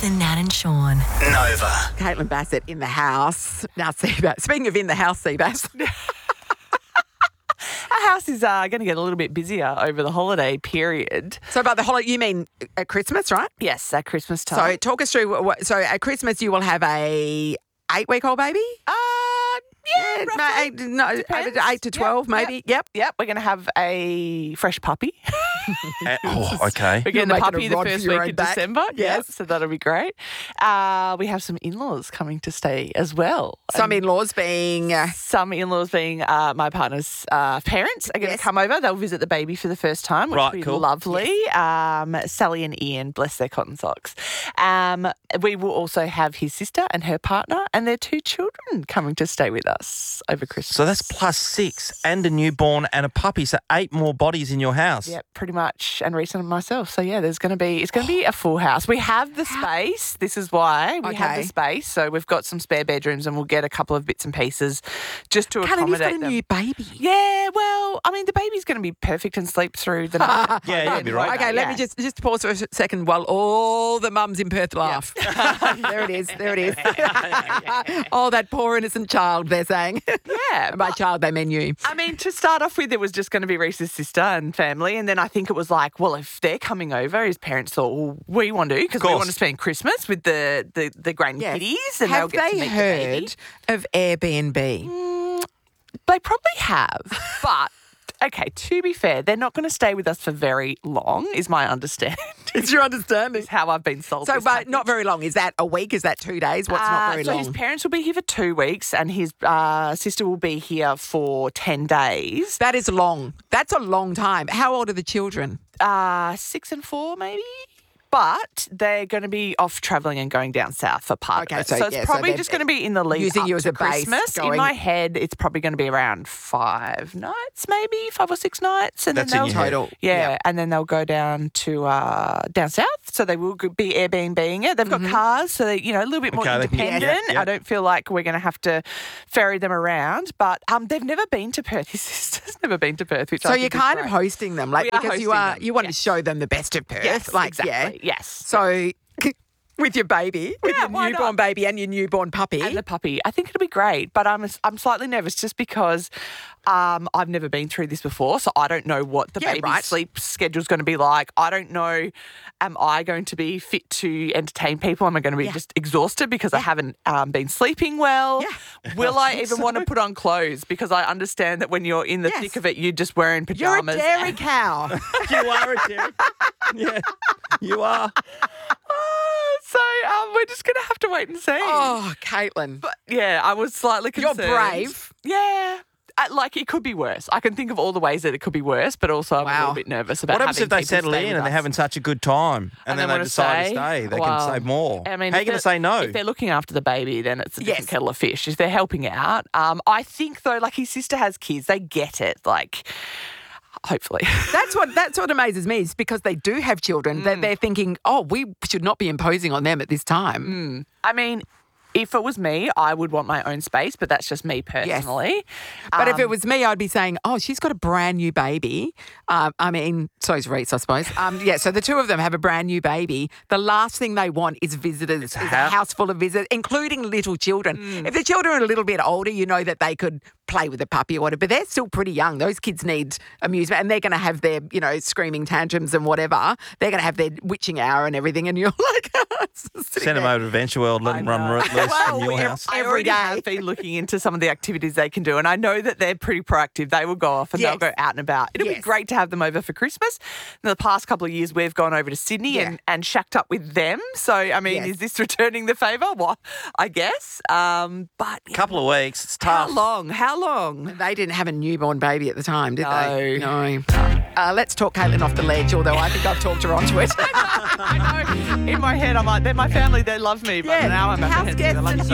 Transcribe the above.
and Nat and Sean. Nova. Caitlin Bassett in the house. Now, Seabass. Speaking of in the house, Seabass. Our house is going to get a little bit busier over the holiday period. So by the holiday, you mean at Christmas, right? Yes, at Christmas So time. talk us through. So at Christmas, you will have a 8-week-old baby? Yeah, roughly. Depends. 8 to 12, maybe. Yep. Yep, we're going to have a fresh puppy. Okay. We're getting You're the making puppy a the rod for first your week own of back. December. Yes. So that'll be great. We have some in-laws coming to stay as well. Some in-laws being... Some in-laws being my partner's parents are going to Yes. come over. They'll visit the baby for the first time, which Right, will be cool. lovely. Sally and Ian, bless their cotton socks. We will also have his sister and her partner and their 2 children coming to stay with us over Christmas. So that's +6 and a newborn and a puppy. So 8 more bodies in your house. Yep, pretty much, and Reese and myself. So yeah, it's going to be a full house. We have the space. This is why we have Okay. the space. So we've got some spare bedrooms, and we'll get a couple of bits and pieces just to Caitlin, you've accommodate got a them. new baby. Yeah, well, I mean, the baby's going to be perfect and sleep through the night. Yeah, you'll be right. Okay, let me just pause for a second while all the mums in Perth laugh. There it is. There it is. Oh, that poor innocent child, they're saying. Yeah. And by child, they mean you. I mean, to start off with, it was just going to be Reese's sister and family. And then I think it was like, well, if they're coming over, his parents thought, well, we want to, because we course. want to spend Christmas with the grandkiddies. And Have they'll get to they meet the baby. heard of Airbnb? They probably have, but okay, to be fair, they're not going to stay with us for very long, is my understanding. Is your understanding? Is how I've been sold. So, this but package. not very long. Is that a week? Is that 2 days? What's not very so long? his parents will be here for 2 weeks, and his sister will be here for 10 days. That is long. That's a long time. How old are the children? 6 and 4, maybe. But they're going to be off travelling and going down south for part Okay, of it. so So it's yeah, so probably they're just going to be in the lead using up you as to a base, Christmas. going- In my head, it's probably going to be around 5 nights, maybe 5 or 6 nights, and That's then in they'll your head. Total. Yeah, and then they'll go down to down south. So they will be Airbnb-ing it. They've got cars, so they, a little bit more Okay, they can- independent. yeah. I don't feel like we're going to have to ferry them around. But they've never been to Perth. His sister's never been to Perth, which So I you're think is kind of great. hosting them, like We are because you hosting them, you want yes. to show them the best of Perth, Yes, like exactly. yeah. Yes. So with your baby, with Yeah, your why newborn not? baby and your newborn puppy, And the puppy. I think it'll be great, but I'm slightly nervous just because I've never been through this before, so I don't know what the Yeah, baby's right. sleep schedule's going to be like. I don't know, am I going to be fit to entertain people? Am I going to be just exhausted because I haven't been sleeping well? Yeah. Will I even want to put on clothes? Because I understand that when you're in the Yes. thick of it, you're just wearing you're a pajamas. dairy cow. You are a dairy. Yeah, you are. So we're just going to have to wait and see. Oh, Caitlin. But yeah, I was slightly You're concerned. brave. Yeah. Like it could be worse. I can think of all the ways that it could be worse, but also I'm a Wow. little bit nervous about What happens having if they people settle stay in with and they're us. having such a good time and then they wanna decide to stay? They Well, can save more. I mean, how are if you going to say no? If they're looking after the baby, then it's a different Yes. kettle of fish. If they're helping out, I think though, like his sister has kids, they get it. Like, hopefully. That's what amazes me is because they do have children that they're thinking, oh, we should not be imposing on them at this time. I mean, if it was me, I would want my own space, but that's just me personally. But if it was me, I'd be saying, oh, she's got a brand new baby. I mean, so's Reese, I suppose. Yeah, so the two of them have a brand new baby. The last thing they want is visitors, is a house full of visitors, including little children. If the children are a little bit older, you know that they could play with a puppy or whatever, but they're still pretty young. Those kids need amusement and they're going to have their, screaming tantrums and whatever. They're going to have their witching hour and everything. And you're like, Send them over to Adventure World, let them run loose from your house. I Every already day. have been looking into some of the activities they can do, and I know that they're pretty proactive. They will go off and Yes. they'll go out and about. It'll be Yes. great to have them over for Christmas. In the past couple of years, we've gone over to Sydney and shacked up with them. So, I mean, Yes. is this returning the favour? Well, I guess. But yeah, Couple of weeks, it's how tough. long? How long? They didn't have a newborn baby at the time, did they? No. No. Let's talk Caitlin off the ledge, although I think I've talked her onto it. I know. In my head, I'm like, they're my family. They love me. But now I'm house apprehensive. guests I'm like, and